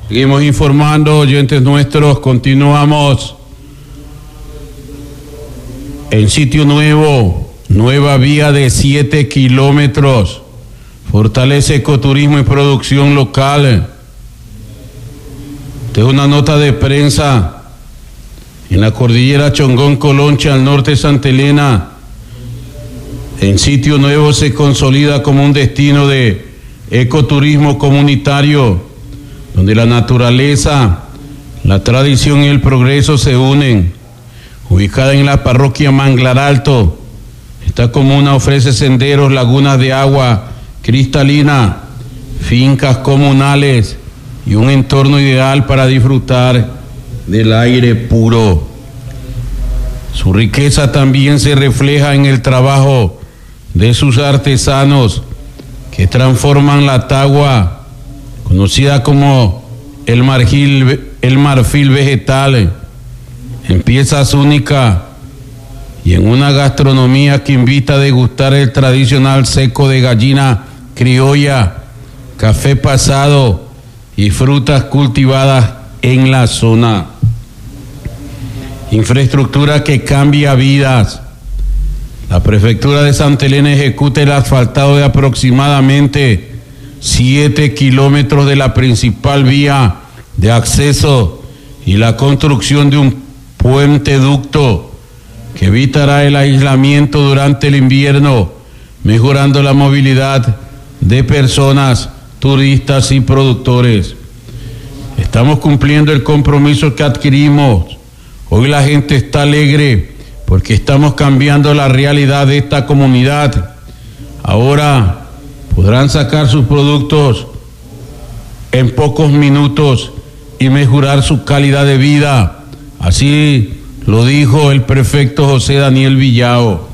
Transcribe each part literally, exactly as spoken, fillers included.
Seguimos informando, oyentes nuestros, continuamos en Sitio Nuevo, nueva vía de siete kilómetros, fortalece ecoturismo y producción local. Esta es una nota de prensa en la cordillera Chongón-Colonche, al norte de Santa Elena. En Sitio Nuevo se consolida como un destino de ecoturismo comunitario, donde la naturaleza, la tradición y el progreso se unen. Ubicada en la parroquia Manglar Alto, esta comuna ofrece senderos, lagunas de agua cristalina, fincas comunales y un entorno ideal para disfrutar del aire puro. Su riqueza también se refleja en el trabajo de sus artesanos que transforman la tagua, conocida como el marfil, el marfil vegetal, en piezas únicas y en una gastronomía que invita a degustar el tradicional seco de gallina criolla, café pasado y frutas cultivadas en la zona. Infraestructura que cambia vidas. La prefectura de Santa Elena ejecuta el asfaltado de aproximadamente siete kilómetros de la principal vía de acceso y la construcción de un puente ducto que evitará el aislamiento durante el invierno, mejorando la movilidad de personas, turistas y productores. Estamos cumpliendo el compromiso que adquirimos. Hoy la gente está alegre porque estamos cambiando la realidad de esta comunidad. Ahora podrán sacar sus productos en pocos minutos y mejorar su calidad de vida. Así lo dijo el prefecto José Daniel Villao.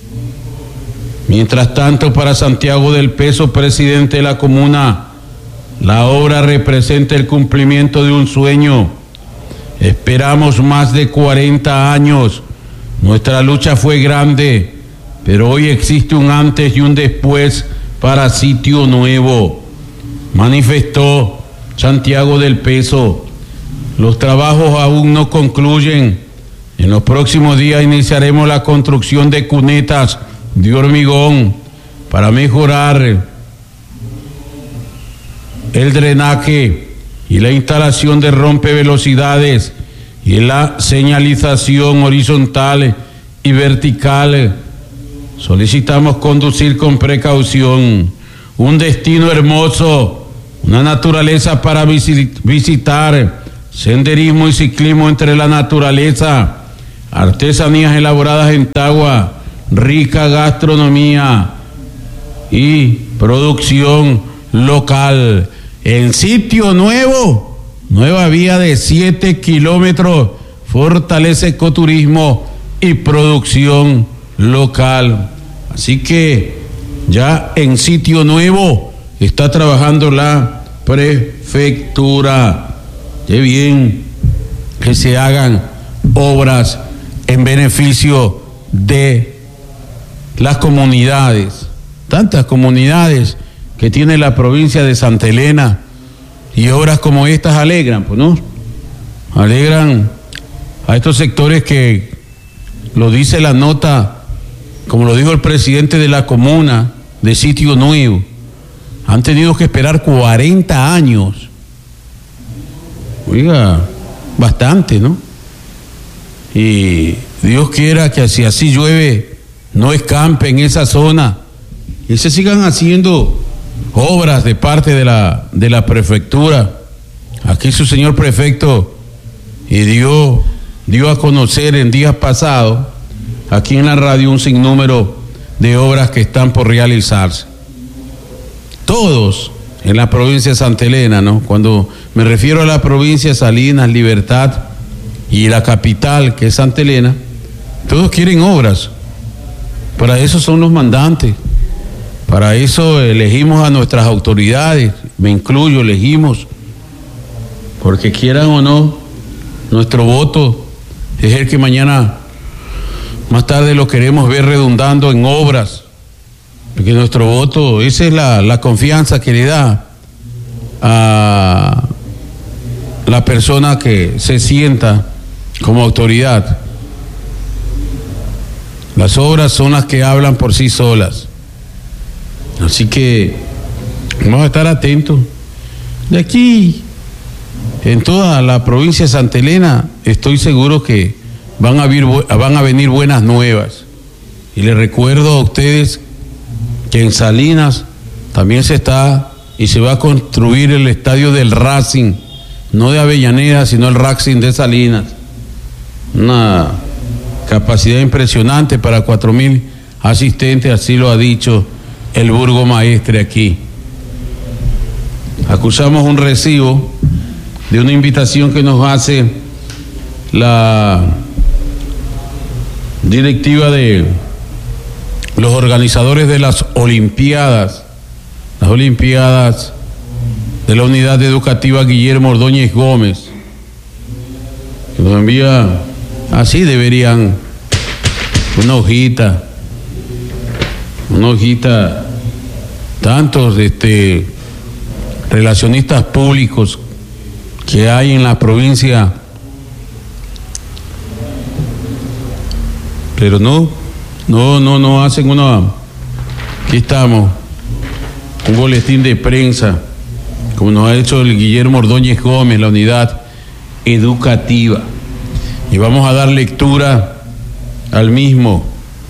Mientras tanto, para Santiago del Peso, presidente de la comuna, la obra representa el cumplimiento de un sueño. Esperamos más de cuarenta años. Nuestra lucha fue grande, pero hoy existe un antes y un después para Sitio Nuevo, manifestó Santiago del Peso. Los trabajos aún no concluyen. En los próximos días iniciaremos la construcción de cunetas de hormigón para mejorar el drenaje y la instalación de rompevelocidades y la señalización horizontal y vertical. Solicitamos conducir con precaución. Un destino hermoso, una naturaleza para visitar, senderismo y ciclismo entre la naturaleza, artesanías elaboradas en tagua, rica gastronomía y producción local. En Sitio Nuevo, nueva vía de siete kilómetros, fortalece ecoturismo y producción local. Así que ya en Sitio Nuevo está trabajando la prefectura. Qué bien que se hagan obras en beneficio de las comunidades, tantas comunidades que tiene la provincia de Santa Elena, y obras como estas alegran, pues, ¿no? Alegran a estos sectores que, lo dice la nota, como lo dijo el presidente de la comuna de Sitio Nuevo, han tenido que esperar cuarenta años. Oiga, bastante, ¿no? Y Dios quiera que si así llueve, no escampe en esa zona y se sigan haciendo obras de parte de la, de la prefectura. Aquí su señor prefecto y dio, dio a conocer en días pasados, aquí en la radio, un sinnúmero de obras que están por realizarse. Todos en la provincia de Santa Elena, ¿no? Cuando me refiero a la provincia de Salinas, Libertad y la capital, que es Santa Elena, todos quieren obras. Para eso son los mandantes. Para eso elegimos a nuestras autoridades, me incluyo, elegimos, porque quieran o no, nuestro voto es el que mañana, más tarde lo queremos ver redundando en obras, porque nuestro voto, esa es la, la confianza que le da a, la persona que se sienta como autoridad. Las obras son las que hablan por sí solas. Así que vamos a estar atentos. De aquí, en toda la provincia de Santa Elena, estoy seguro que van a, vir, van a venir buenas nuevas. Y les recuerdo a ustedes que en Salinas también se está y se va a construir el estadio del Racing, no de Avellaneda, sino el Racing de Salinas. Una capacidad impresionante para cuatro mil asistentes, así lo ha dicho el burgomaestre aquí. Acusamos un recibo de una invitación que nos hace la directiva de los organizadores de las Olimpiadas, las Olimpiadas de la Unidad Educativa Guillermo Ordóñez Gómez, que nos envía, así deberían, una hojita, una hojita, tantos este, relacionistas públicos que hay en la provincia, pero no, no, no, no hacen una, aquí estamos, un boletín de prensa, como nos ha hecho el Guillermo Ordóñez Gómez, la unidad educativa, y vamos a dar lectura al mismo.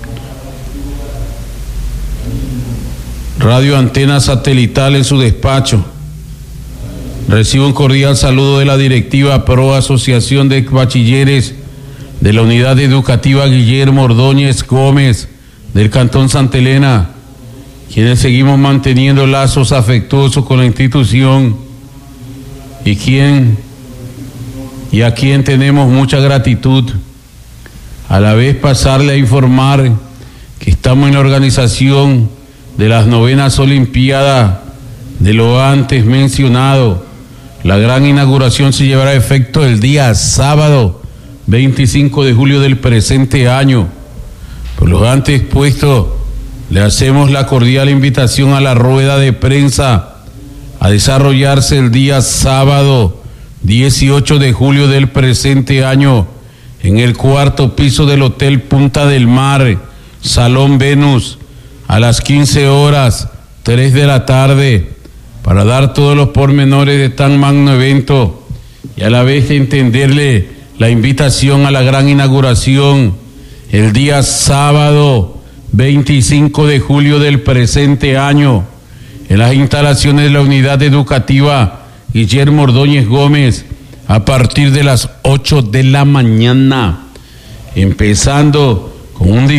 Radio Antena Satelital en su despacho. Recibo un cordial saludo de la directiva Pro Asociación de Bachilleres de la Unidad Educativa Guillermo Ordóñez Gómez del Cantón Santa Elena, quienes seguimos manteniendo lazos afectuosos con la institución y quien y a quien tenemos mucha gratitud. A la vez pasarle a informar que estamos en la organización de las novenas Olimpiadas de lo antes mencionado. La gran inauguración se llevará a efecto el día sábado veinticinco de julio del presente año. Por lo antes expuesto, le hacemos la cordial invitación a la rueda de prensa a desarrollarse el día sábado dieciocho de julio del presente año en el cuarto piso del Hotel Punta del Mar, Salón Venus, a las quince horas, tres de la tarde, para dar todos los pormenores de tan magno evento y a la vez entenderle la invitación a la gran inauguración el día sábado veinticinco de julio del presente año en las instalaciones de la Unidad Educativa Guillermo Ordóñez Gómez a partir de las ocho de la mañana, empezando con un